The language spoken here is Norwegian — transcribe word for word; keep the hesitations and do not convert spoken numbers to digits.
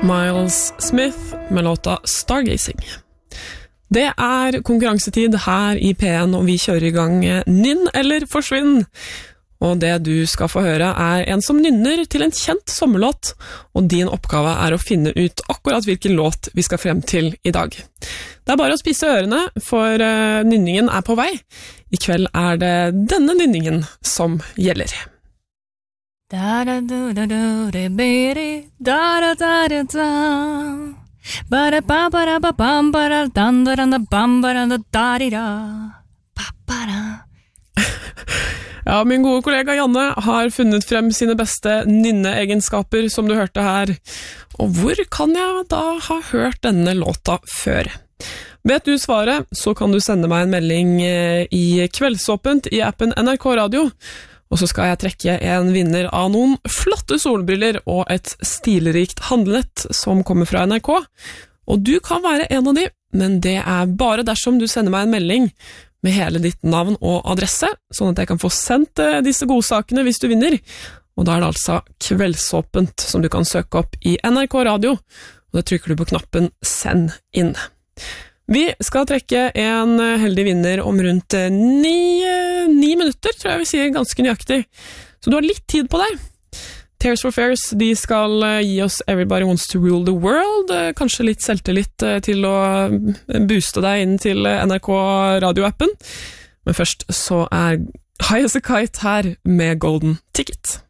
Miles Smith med låta Stargazing. Det er konkurransetid her i P en, og vi kjører i gang Nynn eller forsvinn. Og det du skal få høre er en som nynner til en kjent sommerlåt, og din oppgave er å finne ut akkurat hvilken låt vi skal frem til i dag. Det er bare å spise ørene, for uh, nynningen er på vei. I kveld er det denne nynningen som gjelder. Da da da da da da da da da da Bara ba bara ba bam bara dan da da bam bara da da da ba bara. Ja, min gode kollega Janne har funnet frem sine beste nynne-egenskaper, som du hørte her. Og hvor kan jeg da ha hørt denne låta før? Vet du svaret, så kan du sende meg en melding i Kveldsåpent i appen N R K Radio. Og så skal jeg trekke en vinner av noen flotte solbriller og et stilrikt handlenett som kommer fra N R K. Og du kan være en av de, men det er bare dersom du sender meg en melding med hele ditt navn og adresse, sånn at jeg kan få sendt disse godsakene hvis du vinner. Og da er det altså Kveldsåpent som du kan søke opp i N R K Radio, og da trykker du på knappen Send inn. Vi skal trekke en heldig vinner om rundt ni, ni minutter, tror jeg vi sier ganske nøyaktig. Så du har litt tid på deg. Tears for Fears, de skal gi oss Everybody Wants to Rule the World, kanskje litt selvtillit til å booste deg inn til N R K radioappen. Men først så er High as a Kite her med Golden Ticket.